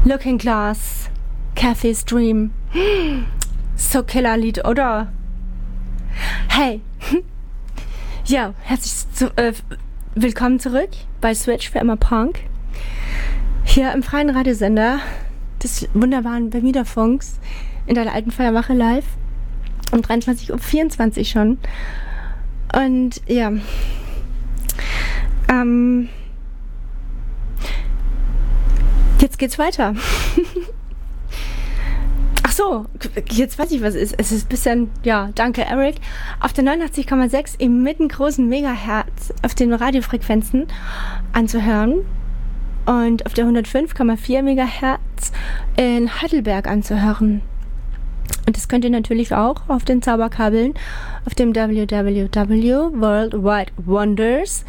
Looking Glass, Kathy's Dream. So Killerlied, oder? Hey, ja, willkommen zurück bei Switch für immer Punk. Hier im freien Radiosender des wunderbaren Bermuda-Funks in der alten Feuerwache live um 23:24 Uhr schon. Und ja, jetzt geht's weiter. Ach so, jetzt weiß ich, was es ist. Es ist ein bisschen, ja, danke Eric, auf der 89,6 im mittengroßen Megahertz auf den Radiofrequenzen anzuhören und auf der 105,4 Megahertz in Heidelberg anzuhören. Und das könnt ihr natürlich auch auf den Zauberkabeln auf dem www.worldwidewonders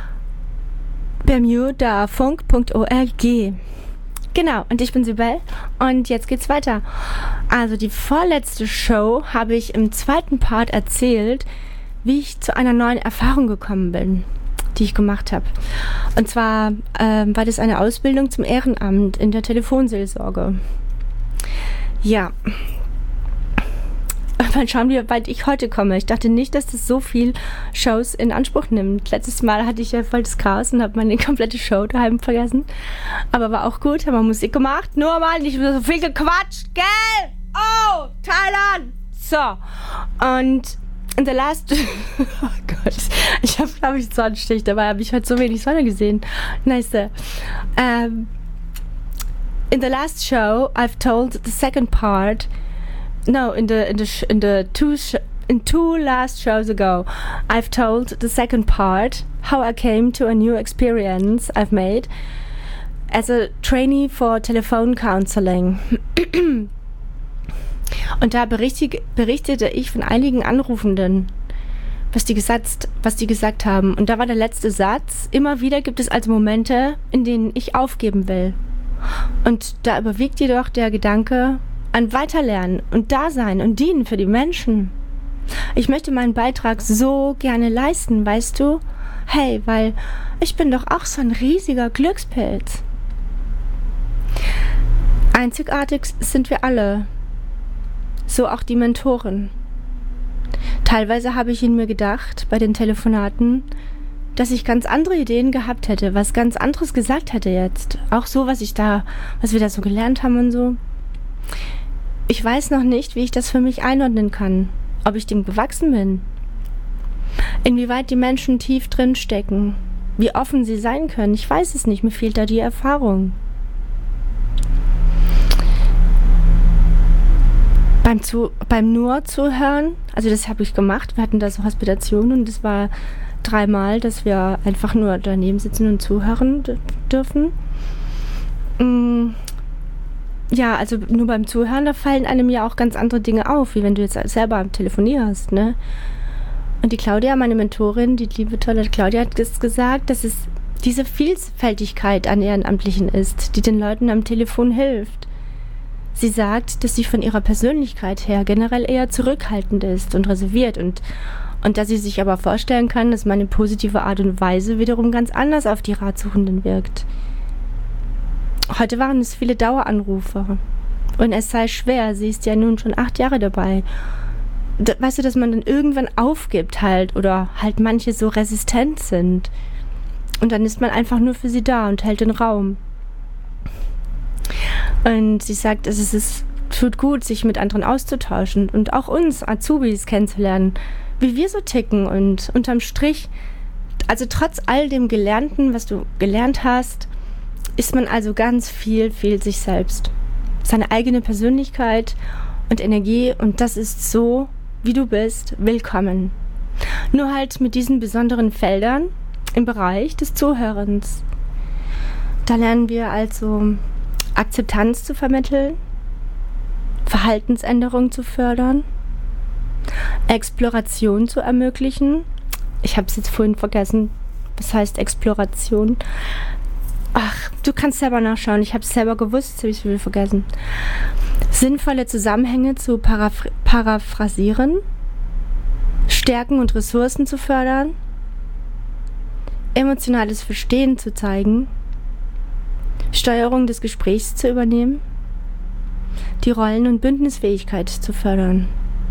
bermudafunk.org. Genau, und ich bin Sibel und jetzt geht's weiter. Also die vorletzte Show habe ich im zweiten Part erzählt, wie ich zu einer neuen Erfahrung gekommen bin, die ich gemacht habe. Und zwar war das eine Ausbildung zum Ehrenamt in der Telefonseelsorge. Ja. Mal schauen, wie weit ich heute komme. Ich dachte nicht, dass das so viel Shows in Anspruch nimmt. Letztes Mal hatte ich ja voll das Chaos und habe meine komplette Show daheim vergessen. Aber war auch gut, haben wir Musik gemacht. Nur mal nicht so viel gequatscht, gell? Oh, Thailand! So. Und in the last... oh Gott. Ich habe, glaube ich, Sonnenstich. Dabei habe ich heute so wenig Sonne gesehen. Nice. In the last show, I've told the second part... No, in two last shows ago, I've told the second part how I came to a new experience I've made as a trainee for telephone counseling. Und da berichtete ich von einigen Anrufenden, was die gesagt haben. Und da war der letzte Satz: Immer wieder gibt es also Momente, in denen ich aufgeben will. Und da überwiegt jedoch der Gedanke an Weiterlernen und Dasein und Dienen für die Menschen. Ich möchte meinen Beitrag so gerne leisten, weißt du? Hey, weil ich bin doch auch so ein riesiger Glückspilz. Einzigartig sind wir alle. So auch die Mentoren. Teilweise habe ich in mir gedacht, bei den Telefonaten, dass ich ganz andere Ideen gehabt hätte, was ganz anderes gesagt hätte jetzt. Auch so, was wir da so gelernt haben und so. Ich weiß noch nicht, wie ich das für mich einordnen kann, ob ich dem gewachsen bin, inwieweit die Menschen tief drin stecken, wie offen sie sein können. Ich weiß es nicht, mir fehlt da die Erfahrung. Beim nur Zuhören, also das habe ich gemacht, wir hatten da so Hospitationen und das war 3-mal, dass wir einfach nur daneben sitzen und zuhören dürfen. Ja, also nur beim Zuhören, da fallen einem ja auch ganz andere Dinge auf, wie wenn du jetzt selber telefonierst, ne? Und die Claudia, meine Mentorin, die liebe, tolle Claudia, hat gesagt, dass es diese Vielfältigkeit an Ehrenamtlichen ist, die den Leuten am Telefon hilft. Sie sagt, dass sie von ihrer Persönlichkeit her generell eher zurückhaltend ist und reserviert und dass sie sich aber vorstellen kann, dass meine positive Art und Weise wiederum ganz anders auf die Ratsuchenden wirkt. Heute waren es viele Daueranrufe. Und es sei schwer, sie ist ja nun schon 8 Jahre dabei. Weißt du, dass man dann irgendwann aufgibt halt oder halt manche so resistent sind. Und dann ist man einfach nur für sie da und hält den Raum. Und sie sagt, es tut gut, sich mit anderen auszutauschen und auch uns Azubis kennenzulernen, wie wir so ticken und unterm Strich, also trotz all dem Gelernten, was du gelernt hast, ist man also ganz viel sich selbst. Seine eigene Persönlichkeit und Energie, und das ist so, wie du bist, willkommen. Nur halt mit diesen besonderen Feldern im Bereich des Zuhörens. Da lernen wir also Akzeptanz zu vermitteln, Verhaltensänderung zu fördern, Exploration zu ermöglichen. Ich habe es jetzt vorhin vergessen. Was heißt Exploration? Ach, du kannst selber nachschauen. Ich habe es selber gewusst, habe ich es wieder vergessen. Sinnvolle Zusammenhänge zu paraphrasieren, Stärken und Ressourcen zu fördern, emotionales Verstehen zu zeigen, Steuerung des Gesprächs zu übernehmen, die Rollen- und Bündnisfähigkeit zu fördern.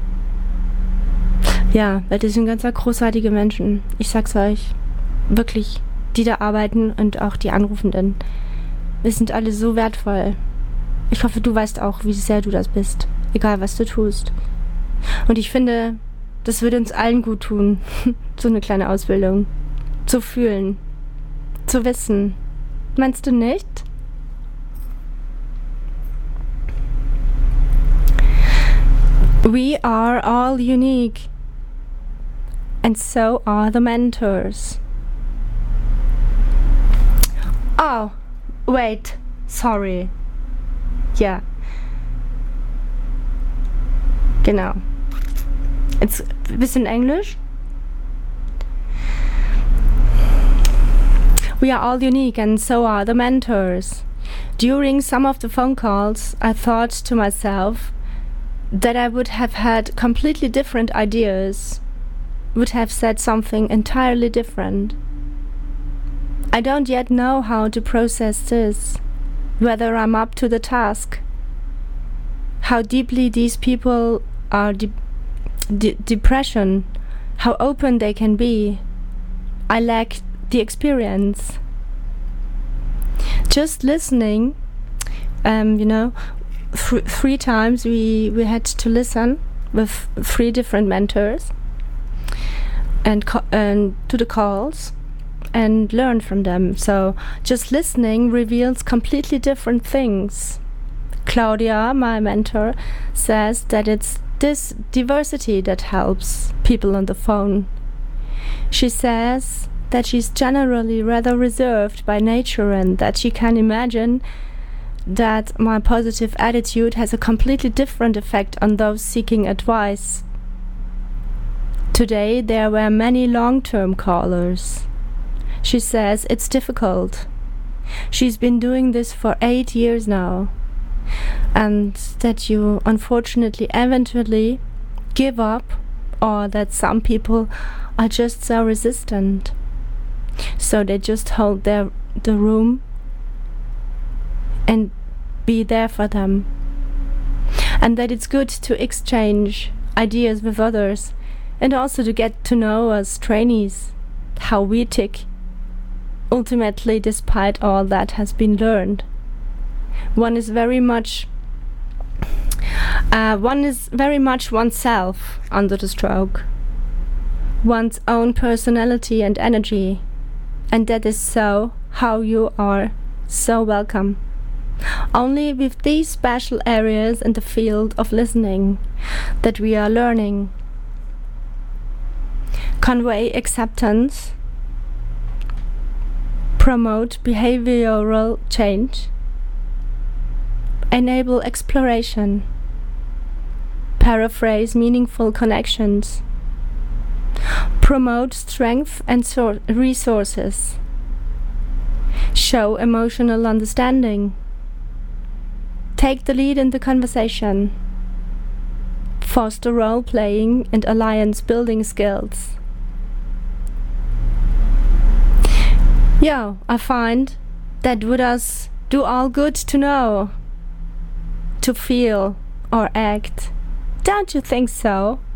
Ja, weil das sind ganz großartige Menschen. Ich sag's euch, wirklich, die da arbeiten und auch die Anrufenden. Wir sind alle so wertvoll. Ich hoffe, du weißt auch, wie sehr du das bist, egal was du tust. Und ich finde, das würde uns allen gut tun, so eine kleine Ausbildung. Zu fühlen, zu wissen. Meinst du nicht? We are all unique. And so are the mentors. Oh, wait, sorry. Ja. Genau. Jetzt ein bisschen Englisch. We are all unique and so are the mentors. During some of the phone calls, I thought to myself that I would have had completely different ideas, would have said something entirely different. I don't yet know how to process this, whether I'm up to the task, how deeply these people are depression, how open they can be. I lack the experience. Just listening, 3 times we had to listen with 3 different mentors and to the calls and learn from them. So just listening reveals completely different things. Claudia, my mentor, says that it's this diversity that helps people on the phone. She says that she's generally rather reserved by nature and that she can imagine that my positive attitude has a completely different effect on those seeking advice. Today there were many long-term callers. She says it's difficult. She's been doing this for 8 years now, and that you unfortunately eventually give up, or that some people are just so resistant. So they just hold the room and be there for them. And that it's good to exchange ideas with others and also to get to know us trainees, how we tick, ultimately despite all that has been learned. One is very much oneself under the stroke, one's own personality and energy, and that is so how you are so welcome. Only with these special areas in the field of listening that we are learning. Convey acceptance, promote behavioral change, enable exploration, paraphrase meaningful connections, promote strength and resources, show emotional understanding, take the lead in the conversation, foster role-playing and alliance-building skills. Yeah, I find that would us do all good to know, to feel or act. Don't you think so?